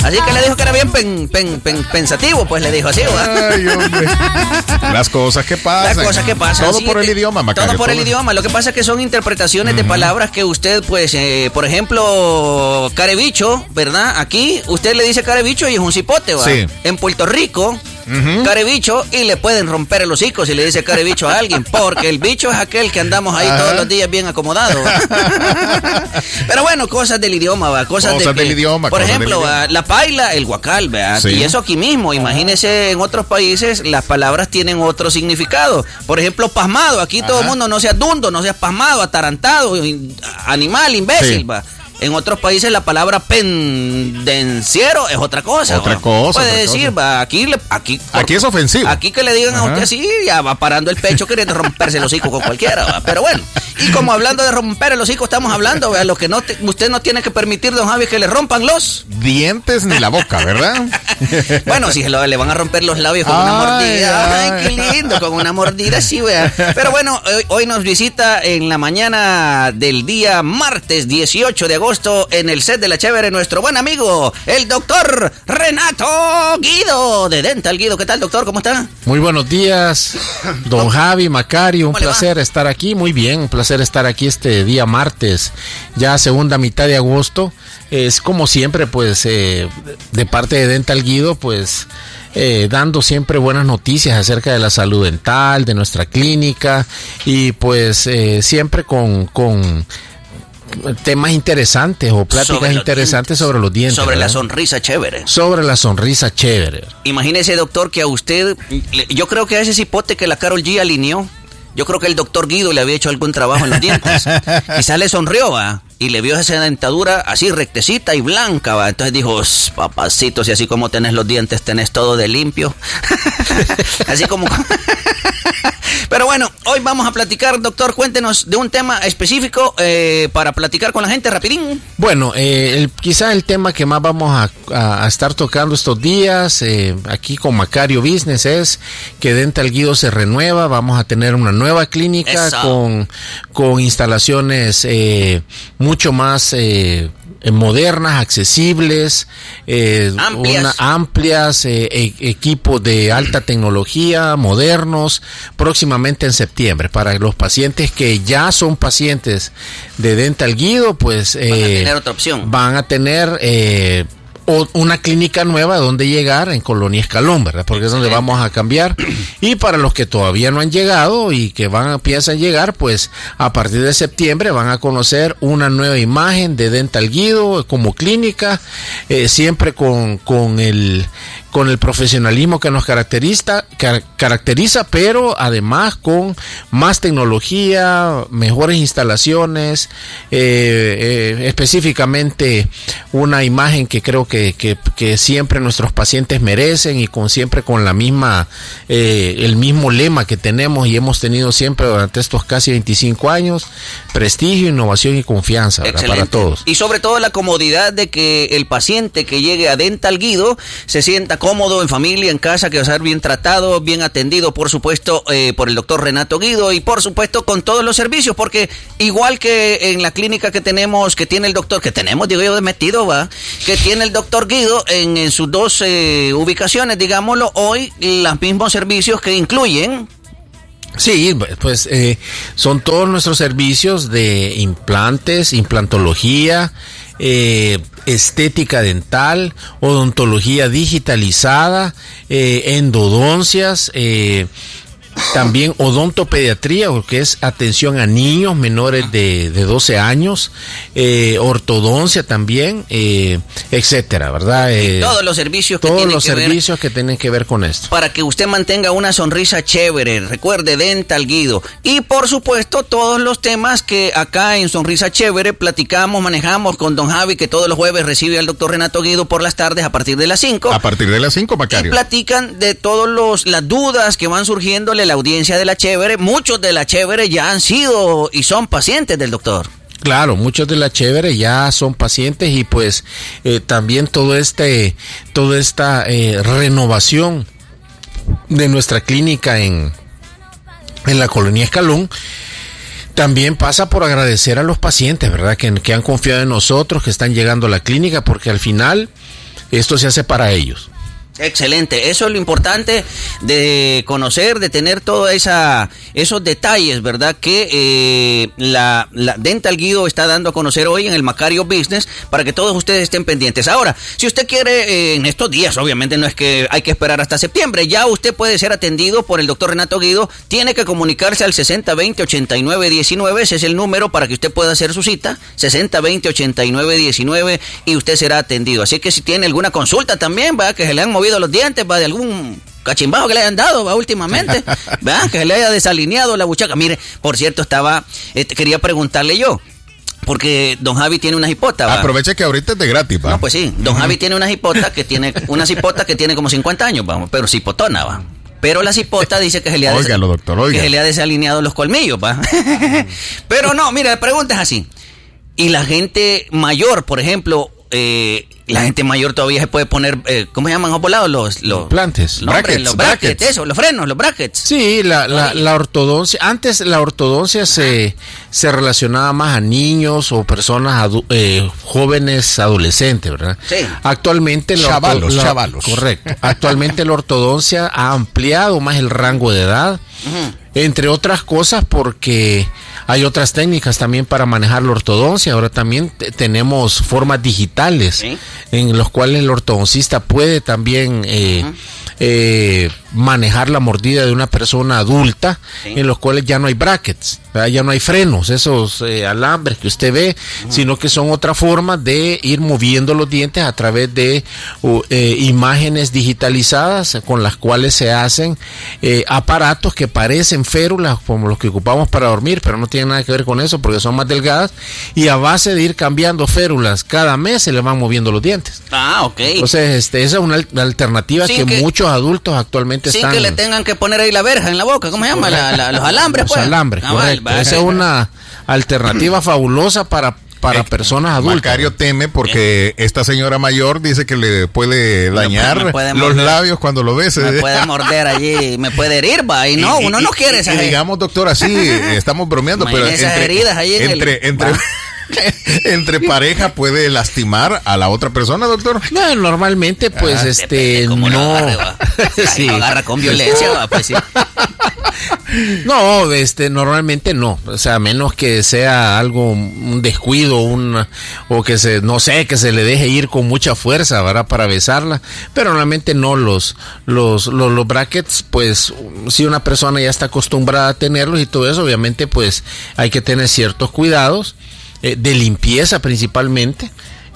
Así que le dijo que era bien pensativo, pues le dijo así, ¿verdad? Ay, hombre. Las cosas que pasan. Las cosas que pasan. Todo sí, por el idioma, Macario. Todo por el idioma. Lo que pasa es que son interpretaciones de palabras que usted, pues, por ejemplo, carebicho, ¿verdad? Aquí usted le dice carebicho y es un cipote, ¿verdad? Sí. En Puerto Rico, carebicho, y le pueden romper el hocico si le dice carebicho a alguien, porque el bicho es aquel que andamos ahí todos los días bien acomodados. Pero bueno, cosas del idioma, ¿va? Cosas del idioma. Por ejemplo, la paila, el guacal, ¿verdad? Sí. Y eso aquí mismo, imagínese, en otros países las palabras tienen otro significado. Por ejemplo, pasmado, aquí todo el mundo no seas dundo, no seas pasmado, atarantado, animal, imbécil, ¿va? En otros países la palabra pendenciero es otra cosa. Otra cosa. Puede decir, va, aquí es ofensivo. Aquí que le digan a usted así, ya va parando el pecho queriendo romperse el hocico con cualquiera, ¿va? Pero bueno, y como hablando de romper el hocico estamos hablando, ¿va? Lo que usted no tiene que permitir, don Javi, que le rompan los dientes ni la boca, ¿verdad? Bueno, si le van a romper los labios con una mordida. Ay, qué lindo, con una mordida, sí, vea. Pero bueno, hoy nos visita en la mañana del día martes 18 de agosto en el set de La Chévere nuestro buen amigo, el doctor Renato Guido de Dental Guido. ¿Qué tal, doctor? ¿Cómo está? Muy buenos días, don Javi, Macario. Un placer estar aquí. Muy bien, un placer estar aquí este día martes, ya segunda mitad de agosto. Es como siempre, pues, de parte de Dental Guido, pues, dando siempre buenas noticias acerca de la salud dental, de nuestra clínica, y pues siempre con temas interesantes o pláticas interesantes sobre los dientes. Sobre ¿verdad? la sonrisa chévere. Sobre la sonrisa chévere. Imagínese, doctor, que a usted, yo creo que a ese cipote que la Karol G alineó, yo creo que el doctor Guido le había hecho algún trabajo en los dientes. Quizás le sonrió, ¿va? Y le vio esa dentadura así rectecita y blanca, ¿va? Entonces dijo, papacito, si así como tenés los dientes, tenés todo de limpio. Así como... Pero bueno, hoy vamos a platicar, doctor, cuéntenos de un tema específico para platicar con la gente rapidín. Bueno, quizá el tema que más vamos a estar tocando estos días, aquí con Macario Business, es que Dental Guido se renueva. Vamos a tener una nueva clínica con instalaciones mucho más modernas, accesibles, amplias, equipos de alta tecnología, modernos, próximamente en septiembre. Para los pacientes que ya son pacientes de Dental Guido, pues van a tener otra opción. Van a tener una clínica nueva donde llegar en Colonia Escalón, ¿verdad? Porque es donde vamos a cambiar. Y para los que todavía no han llegado y que piensan llegar, pues a partir de septiembre van a conocer una nueva imagen de Dental Guido como clínica, siempre con el profesionalismo que nos caracteriza, pero además con más tecnología, mejores instalaciones, específicamente una imagen que creo que siempre nuestros pacientes merecen, y siempre con la misma el mismo lema que tenemos y hemos tenido siempre durante estos casi 25 años: prestigio, innovación y confianza, ¿verdad? Para todos. Y sobre todo la comodidad de que el paciente que llegue a Dental Guido se sienta cómodo en familia, en casa, que va a ser bien tratado, bien atendido, por supuesto, por el doctor Renato Guido, y por supuesto con todos los servicios, porque igual que en la clínica que tenemos, que tiene el doctor, que tenemos, digo yo, de metido, va, que tiene el doctor Guido en sus dos ubicaciones, digámoslo, hoy los mismos servicios que incluyen. Sí, pues son todos nuestros servicios de implantes, implantología, estética dental, odontología digitalizada, endodoncias, también odontopediatría, que es atención a niños menores de 12 años, ortodoncia también, etcétera, ¿verdad? Todos los servicios que tienen que ver con esto. Para que usted mantenga una sonrisa chévere, recuerde, Dental Guido. Y por supuesto, todos los temas que acá en Sonrisa Chévere platicamos, manejamos con don Javi, que todos los jueves recibe al doctor Renato Guido por las tardes a partir de las 5. A partir de las 5, Macario. Y platican de todas las dudas que van surgiéndole la audiencia de La Chévere. Muchos de La Chévere ya han sido y son pacientes del doctor. Claro, muchos de La Chévere ya son pacientes, y pues también toda esta renovación de nuestra clínica en la Colonia Escalón también pasa por agradecer a los pacientes, ¿verdad? Que han confiado en nosotros, que están llegando a la clínica, porque al final esto se hace para ellos. Excelente, eso es lo importante de conocer, de tener todos esos detalles, ¿verdad? Que la Dental Guido está dando a conocer hoy en el Macario Business para que todos ustedes estén pendientes. Ahora, si usted quiere en estos días, obviamente no es que hay que esperar hasta septiembre, ya usted puede ser atendido por el doctor Renato Guido, tiene que comunicarse al 6020-8919, ese es el número para que usted pueda hacer su cita, 6020-8919 y usted será atendido. Así que si tiene alguna consulta también, ¿verdad? Que se le han movido los dientes, va, de algún cachimbajo que le hayan dado, va, últimamente, ¿verdad? Que se le haya desalineado la buchaca. Mire, por cierto, quería preguntarle yo, porque don Javi tiene una jipota, ¿va? Aproveche que ahorita es de gratis, ¿va? No, pues sí, don Javi tiene una jipota que tiene como 50 años, vamos, pero cipotona, va. Pero la cipota dice que se le ha Óigalo, doctor, oiga. Que se le ha desalineado los colmillos, va. Pero no, mire, la pregunta es así. Y la gente mayor, por ejemplo, la gente mayor todavía se puede poner, ¿cómo se llaman? Los implantes, los brackets, eso, los frenos, los brackets. Sí, la ortodoncia, antes la ortodoncia se relacionaba más a niños o personas jóvenes, adolescentes, ¿verdad? Sí. Actualmente chavalos. Correcto. Actualmente la ortodoncia ha ampliado más el rango de edad, entre otras cosas porque hay otras técnicas también para manejar la ortodoncia. Ahora también tenemos formas digitales, ¿sí?, en los cuales el ortodoncista puede también manejar la mordida de una persona adulta, ¿sí?, en los cuales ya no hay brackets, ¿verdad? Ya no hay frenos, esos alambres que usted ve, sino que son otra forma de ir moviendo los dientes a través de imágenes digitalizadas con las cuales se hacen aparatos que parecen férulas como los que ocupamos para dormir, pero no tienen nada que ver con eso porque son más delgadas, y a base de ir cambiando férulas cada mes se le van moviendo los dientes. Ah, ok. Entonces esa es una alternativa que muchos adultos actualmente están... Sin que le tengan que poner ahí la verja en la boca, ¿cómo se llama? Los alambres, pues. Los alambres, correcto. Vale. Esa es una alternativa fabulosa para personas adultas. Macario teme porque esta señora mayor dice que le puede dañar los labios cuando lo bese. Me puede morder allí, me puede herir, va, y no, uno no quiere esas heridas. Digamos, doctor, así estamos bromeando, pero esas heridas ahí entre pareja puede lastimar a la otra persona, doctor. No, normalmente pues no agarre, sí, lo agarra con violencia, va, pues sí. No, normalmente no, o sea, a menos que sea algo, un descuido, o que no sé, que se le deje ir con mucha fuerza, ¿verdad?, para besarla, pero normalmente no, los brackets, pues, si una persona ya está acostumbrada a tenerlos y todo eso, obviamente, pues, hay que tener ciertos cuidados, de limpieza principalmente,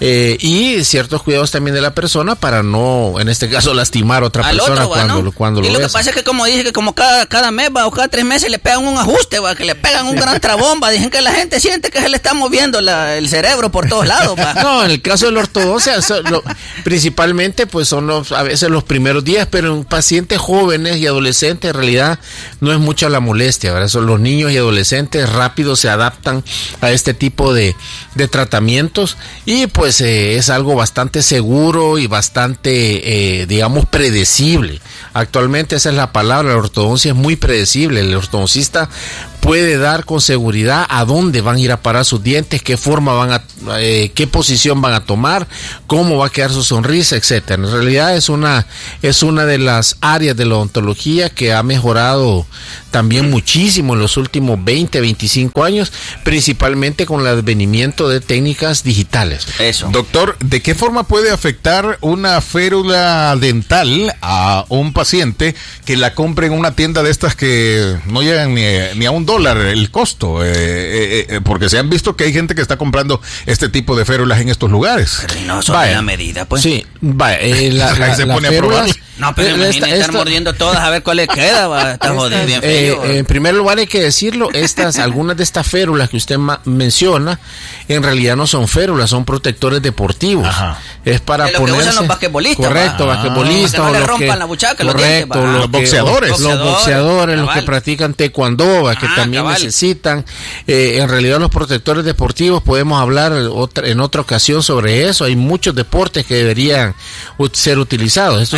y ciertos cuidados también de la persona para no, en este caso, lastimar a otra persona cuando lo y lo besa. que pasa es que, como dije, que como cada mes, va, o cada 3 meses le pegan un ajuste, va, que le pegan un gran trabomba. Dicen que la gente siente que se le está moviendo el cerebro por todos lados, va. No, en el caso de la ortodoncia, principalmente pues son a veces los primeros días, pero en pacientes jóvenes y adolescentes en realidad no es mucha la molestia, ¿verdad? Son los niños y adolescentes rápido se adaptan a este tipo de tratamientos, y pues es algo bastante seguro y bastante, digamos, predecible. Actualmente esa es la palabra, la ortodoncia es muy predecible. El ortodoncista puede dar con seguridad a dónde van a ir a parar sus dientes, qué forma qué posición van a tomar, cómo va a quedar su sonrisa, etcétera. En realidad es una de las áreas de la odontología que ha mejorado también muchísimo en los últimos 20, 25 años, principalmente con el advenimiento de técnicas digitales. Eso. Doctor, ¿de qué forma puede afectar una férula dental a un paciente que la compre en una tienda de estas que no llegan ni a $1 el costo? Porque se han visto que hay gente que está comprando este tipo de férulas en estos lugares. Pero no son de la medida, pues. Sí, vaya, se pone férulas, a probar. No, pero imagínate estar mordiendo todas a ver cuál le queda, va. Está jodido, bien feo. En primer lugar hay que decirlo, algunas de estas férulas que usted menciona, en realidad no son férulas, son protectores deportivos. Ajá. Es para ponerse... lo que usan los basquetbolistas. Correcto, basquetbolistas. Para que no le rompan la buchaca, correcto, los boxeadores. Los boxeadores, los que practican taekwondo, que también necesitan. En realidad los protectores deportivos, podemos hablar en otra ocasión sobre eso. Hay muchos deportes que deberían ser utilizados. Estos son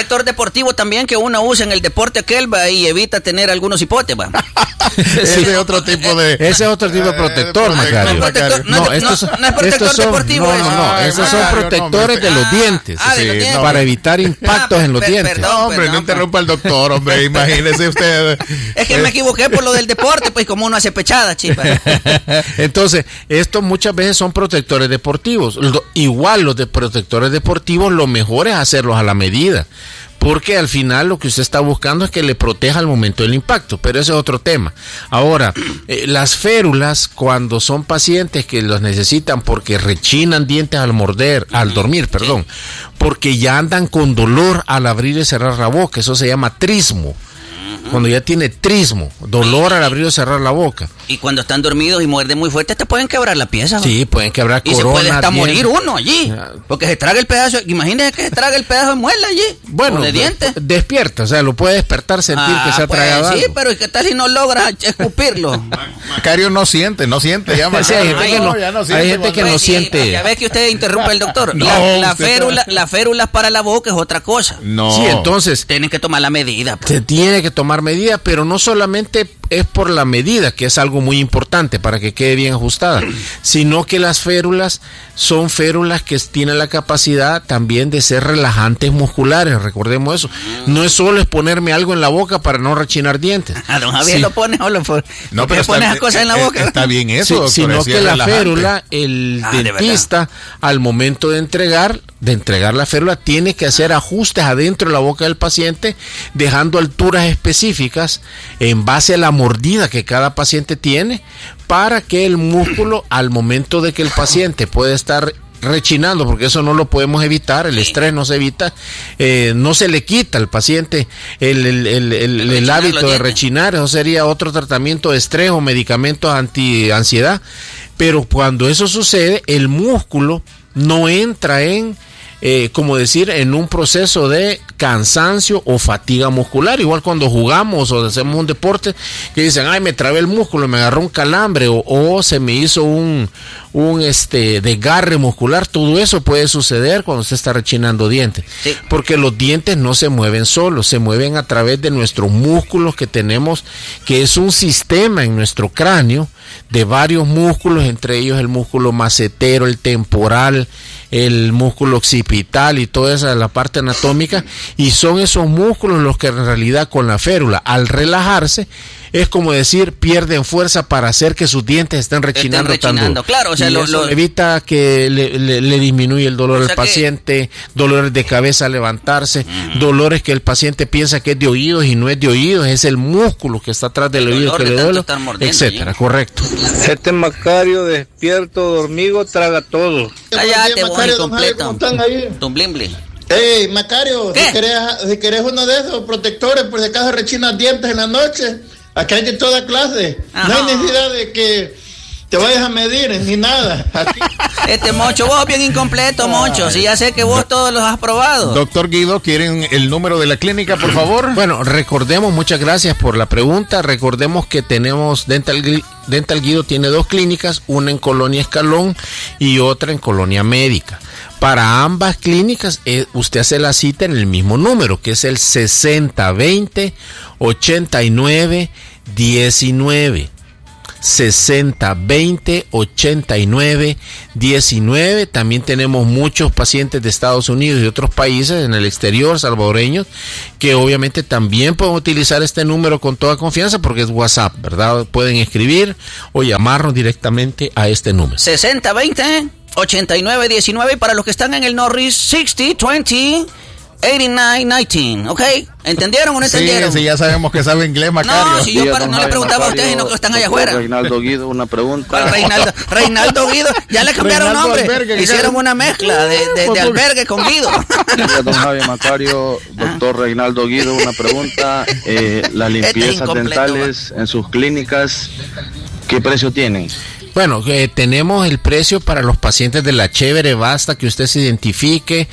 protector deportivo también que uno usa en el deporte aquel, va, y evita tener algunos hipotes, va. Ese es otro tipo de... Ese es otro tipo de protector, Macario. No es protector deportivo. No, esos son protectores de los dientes. De los dientes. Para evitar impactos en los dientes. Perdón, no interrumpa al doctor, hombre, imagínese usted. Es que me equivoqué por lo del deporte, pues como uno hace pechada, chipa. Entonces, estos muchas veces son protectores deportivos. Igual los de protectores deportivos, lo mejor es hacerlos a la medida. Porque al final lo que usted está buscando es que le proteja al momento del impacto, pero ese es otro tema. Ahora, las férulas, cuando son pacientes que los necesitan porque rechinan dientes al dormir, porque ya andan con dolor al abrir y cerrar la boca, eso se llama trismo. Cuando ya tiene trismo, dolor al abrir o cerrar la boca. Y cuando están dormidos y muerden muy fuerte, te pueden quebrar la pieza. Sí, pueden quebrar corona. Y se puede hasta morir uno allí. Porque se traga el pedazo, imagínese que se traga el pedazo de muela allí. Bueno, de diente. Despierta, o sea, lo puede despertar, sentir que se ha tragado sí, algo. Pero ¿qué tal si no logras escupirlo? Macario no siente ya, Macario. Sí, hay gente que no siente. Ya ves que usted interrumpe al doctor. La férula para la boca es otra cosa. No. Sí, entonces tienen que tomar la medida. Pues. Se tiene que tomar medida, pero no solamente es por la medida, que es algo muy importante para que quede bien ajustada, sino que las férulas son férulas que tienen la capacidad también de ser relajantes musculares, recordemos eso. No es solo es ponerme algo en la boca para no rechinar dientes. A don Javier lo pone solo por... No, pero pone esas cosas en la boca. Está bien eso, doctor, sino que la férula, el dentista, al momento de entregar la férula, tiene que hacer ajustes adentro de la boca del paciente, dejando alturas específicas en base a la mordida que cada paciente tiene, para que el músculo, al momento de que el paciente puede estar rechinando, porque eso no lo podemos evitar, el estrés no se evita, no se le quita al paciente el hábito de rechinar, eso sería otro tratamiento de estrés o medicamentos anti-ansiedad, pero cuando eso sucede, el músculo no entra en en un proceso de cansancio o fatiga muscular, igual cuando jugamos o hacemos un deporte que dicen, ay, me trabé el músculo, me agarró un calambre o se me hizo un desgarre muscular. Todo eso puede suceder cuando usted está rechinando dientes, porque los dientes no se mueven solos, se mueven a través de nuestros músculos que tenemos, que es un sistema en nuestro cráneo de varios músculos, entre ellos el músculo macetero, el temporal, el músculo occipital y toda esa la parte anatómica, y son esos músculos los que en realidad con la férula, al relajarse, es como decir, pierden fuerza para hacer que sus dientes estén rechinando tanto. Claro, o sea, evita que le disminuye el dolor al paciente, dolores de cabeza al levantarse, dolores que el paciente piensa que es de oídos y no es de oídos, es el músculo que está atrás del oído que le duele, etcétera, correcto. Este Macario despierto, dormido, traga todo. Cállate, Macario, completo. ¿cómo están ahí? Don Blimbli. Hey, Macario, si querés uno de esos protectores, por si acaso rechinas dientes en la noche, acá hay de toda clase. Ajá. No hay necesidad de que te vayas a medir ni nada. Aquí. Moncho, vos bien incompleto, Moncho. Si ya sé que vos todos los has probado. Doctor Guido, ¿quieren el número de la clínica, por favor? Bueno, recordemos, muchas gracias por la pregunta. Recordemos que tenemos Dental Guido tiene 2 clínicas, una en Colonia Escalón y otra en Colonia Médica. Para ambas clínicas, usted hace la cita en el mismo número, que es el 6020-8919. 6020-8919. También tenemos muchos pacientes de Estados Unidos y otros países en el exterior, salvadoreños, que obviamente también pueden utilizar este número con toda confianza porque es WhatsApp, ¿verdad? Pueden escribir o llamarnos directamente a este número. 6020-8919, y para los que están en el Norris, 6020 8919, ¿ok? ¿Entendieron o no entendieron? Sí, ya sabemos que sabe inglés, Macario. No, si yo no le preguntaba a ustedes, sino que están allá afuera. Reinaldo Guido, una pregunta. Reinaldo Guido, ya le cambiaron nombre. Hicieron una mezcla de albergue con Guido. Don Javier Macario, doctor Reinaldo Guido, una pregunta. Las limpiezas dentales en sus clínicas, ¿qué precio tienen? Bueno, tenemos el precio para los pacientes de la Chévere, basta que usted se identifique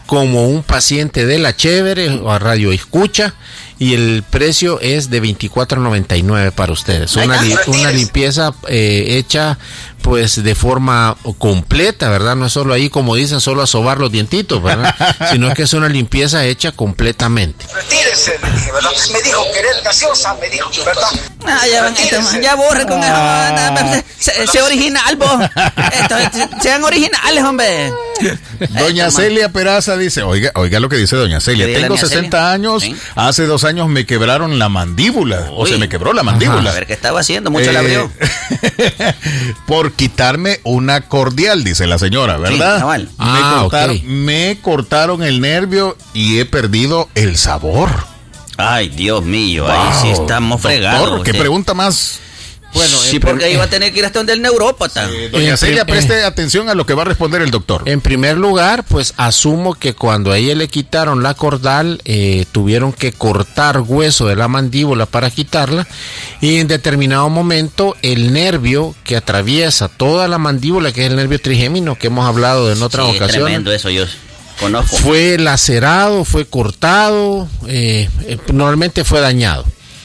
como un paciente de la Chévere o a Radio Escucha, y el precio es de $24.99 para ustedes. Una limpieza hecha pues de forma completa, ¿verdad? No es solo ahí, como dicen, solo a sobar los dientitos, ¿verdad? Sino que es una limpieza hecha completamente. Retírese, ¿verdad? Me dijo querer gaseosa, me dijo, ¿verdad? Ya borre con eso. Sea original, vos. Sean originales, hombre. Doña Celia Peraza dice, oiga lo que dice doña Celia. Tengo 60 años, ¿sí? Hace 2 años me quebraron la mandíbula. O se me quebró la mandíbula. A ver, ¿qué estaba haciendo? Mucho la abrió. Por quitarme una cordial, dice la señora, ¿verdad? Sí, me cortaron el nervio y he perdido el sabor. Ay, Dios mío, wow. Ahí sí estamos fregados. Doctor, ¿qué pregunta más? Bueno, sí, porque ahí va a tener que ir hasta donde el neurópata. Doña Celia, preste atención a lo que va a responder el doctor. En primer lugar, pues asumo que cuando a ella le quitaron la cordal, tuvieron que cortar hueso de la mandíbula para quitarla, y en determinado momento el nervio que atraviesa toda la mandíbula, que es el nervio trigémino, que hemos hablado en otras ocasiones. Tremendo eso, yo conozco. Fue lacerado, fue cortado, normalmente fue dañado.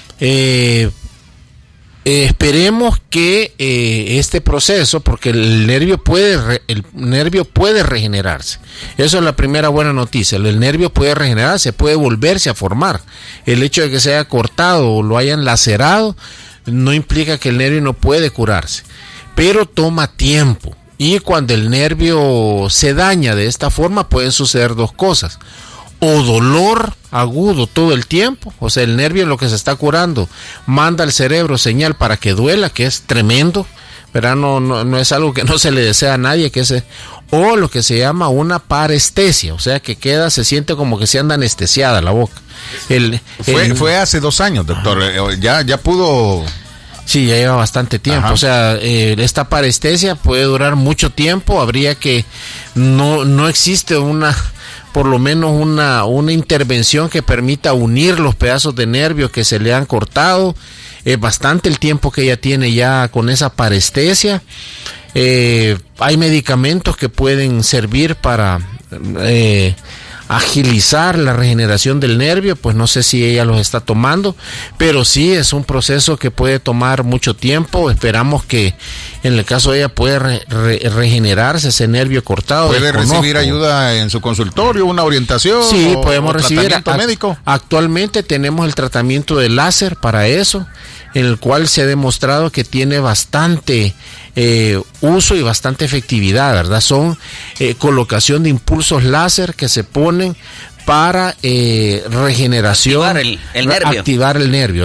Esperemos que este proceso, porque el nervio puede regenerarse. Eso es la primera buena noticia. El nervio puede regenerarse, puede volverse a formar. El hecho de que se haya cortado o lo hayan lacerado no implica que el nervio no puede curarse, pero toma tiempo. Y cuando el nervio se daña de esta forma, pueden suceder 2 cosas: o dolor agudo todo el tiempo, o sea, el nervio en lo que se está curando manda al cerebro señal para que duela, que es tremendo, ¿verdad? No es algo que no se le desea a nadie, o lo que se llama una parestesia, o sea, que se siente como que se anda anestesiada la boca. Fue hace 2 años, doctor, ya pudo... Sí, ya lleva bastante tiempo. Ajá. O sea, esta parestesia puede durar mucho tiempo. Habría que... No existe por lo menos una intervención que permita unir los pedazos de nervio que se le han cortado. Es bastante el tiempo que ella tiene ya con esa parestesia. Hay medicamentos que pueden servir para agilizar la regeneración del nervio, pues no sé si ella los está tomando, pero sí es un proceso que puede tomar mucho tiempo. Esperamos que en el caso de ella pueda regenerarse ese nervio cortado. ¿Puede recibir ayuda en su consultorio, una orientación? Sí, podemos recibir tratamiento médico. Actualmente tenemos el tratamiento de láser para eso, en el cual se ha demostrado que tiene bastante uso y bastante efectividad, ¿verdad? Son colocación de impulsos láser que se ponen para regeneración, activar el nervio.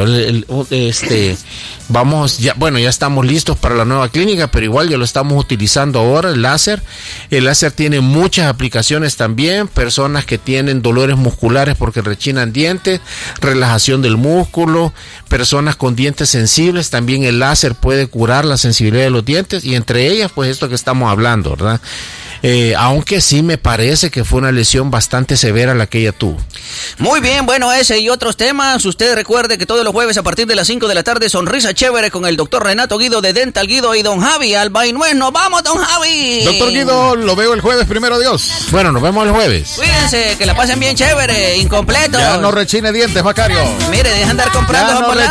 Ya estamos listos para la nueva clínica, pero igual ya lo estamos utilizando ahora, el láser. El láser tiene muchas aplicaciones también, personas que tienen dolores musculares porque rechinan dientes, relajación del músculo, personas con dientes sensibles, también el láser puede curar la sensibilidad de los dientes, y entre ellas pues esto que estamos hablando, ¿verdad? Aunque sí me parece que fue una lesión bastante severa la que ella tuvo. Muy bien, bueno, ese y otros temas. Usted recuerde que todos los jueves a partir de las 5 de la tarde, Sonrisa Chévere con el doctor Renato Guido de Dental Guido y don Javi Albainuez. ¡Nos vamos, don Javi! Doctor Guido, lo veo el jueves, primero Dios. Bueno, nos vemos el jueves. Cuídense, que la pasen bien chévere, incompleto. Ya no rechine dientes, Macario. Mire, deja andar comprando.